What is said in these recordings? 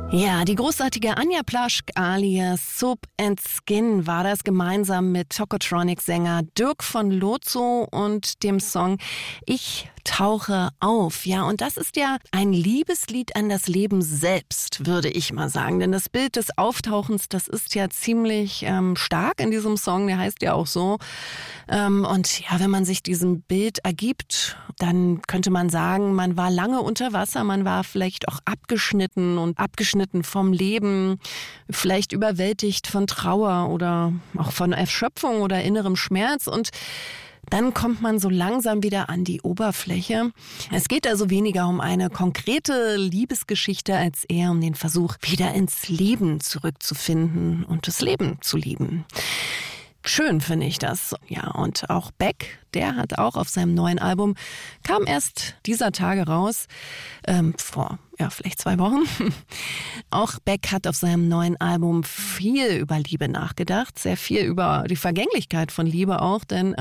Ja, die großartige Anja Plaschk alias Soap and Skin war das gemeinsam mit Tokotronic-Sänger Dirk von Lozo und dem Song Ich tauche auf. Ja, und das ist ja ein Liebeslied an das Leben selbst, würde ich mal sagen. Denn das Bild des Auftauchens, das ist ja ziemlich stark in diesem Song, der heißt ja auch so. Und ja, wenn man sich diesem Bild ergibt, dann könnte man sagen, man war lange unter Wasser, man war vielleicht auch abgeschnitten vom Leben, vielleicht überwältigt von Trauer oder auch von Erschöpfung oder innerem Schmerz, und dann kommt man so langsam wieder an die Oberfläche. Es geht also weniger um eine konkrete Liebesgeschichte als eher um den Versuch, wieder ins Leben zurückzufinden und das Leben zu lieben. Schön finde ich das. Ja, und auch Beck, der hat auch auf seinem neuen Album, kam erst dieser Tage raus, vor vielleicht 2 Wochen. Auch Beck hat auf seinem neuen Album viel über Liebe nachgedacht, sehr viel über die Vergänglichkeit von Liebe auch, denn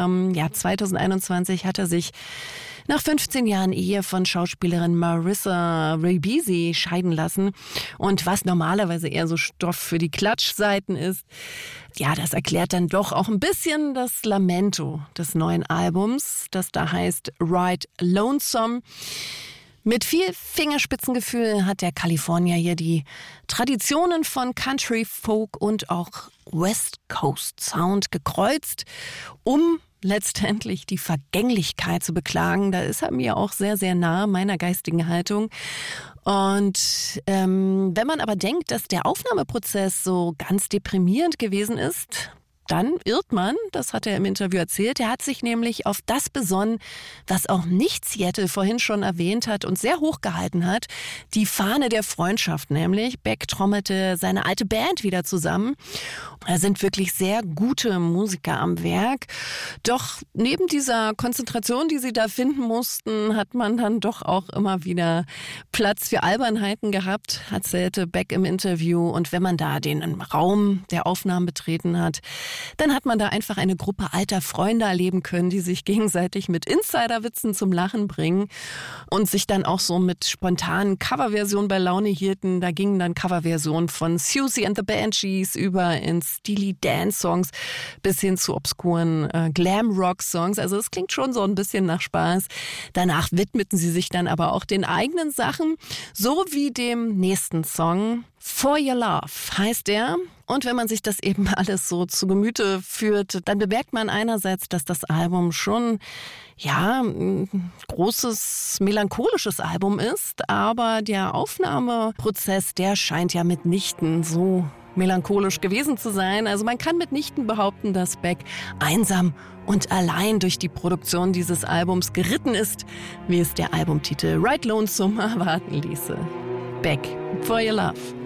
2021 hat er sich nach 15 Jahren Ehe von Schauspielerin Marissa Ribisi scheiden lassen. Und was normalerweise eher so Stoff für die Klatschseiten ist, ja, das erklärt dann doch auch ein bisschen das Lamento des neuen Albums, das da heißt Ride Lonesome. Mit viel Fingerspitzengefühl hat der Kalifornier hier die Traditionen von Country, Folk und auch West Coast Sound gekreuzt, um letztendlich die Vergänglichkeit zu beklagen. Da ist er mir auch sehr, sehr nah meiner geistigen Haltung. Und wenn man aber denkt, dass der Aufnahmeprozess so ganz deprimierend gewesen ist, dann irrt man, das hat er im Interview erzählt. Er hat sich nämlich auf das besonnen, was auch nicht Seattle vorhin schon erwähnt hat und sehr hoch gehalten hat. Die Fahne der Freundschaft nämlich. Beck trommelte seine alte Band wieder zusammen. Da sind wirklich sehr gute Musiker am Werk. Doch neben dieser Konzentration, die sie da finden mussten, hat man dann doch auch immer wieder Platz für Albernheiten gehabt, erzählte Beck im Interview. Und wenn man da den Raum der Aufnahmen betreten hat, dann hat man da einfach eine Gruppe alter Freunde erleben können, die sich gegenseitig mit Insiderwitzen zum Lachen bringen und sich dann auch so mit spontanen Coverversionen bei Laune hielten. Da gingen dann Coverversionen von Susie and the Banshees über in Steely Dan-Songs bis hin zu obskuren Glam-Rock-Songs. Also es klingt schon so ein bisschen nach Spaß. Danach widmeten sie sich dann aber auch den eigenen Sachen, so wie dem nächsten Song. For Your Love heißt er. Und wenn man sich das eben alles so zu Gemüte führt, dann bemerkt man einerseits, dass das Album schon ein großes, melancholisches Album ist. Aber der Aufnahmeprozess, der scheint ja mitnichten so melancholisch gewesen zu sein. Also man kann mitnichten behaupten, dass Beck einsam und allein durch die Produktion dieses Albums geritten ist, wie es der Albumtitel Ride Lonesome erwarten ließe. Beck, For Your Love.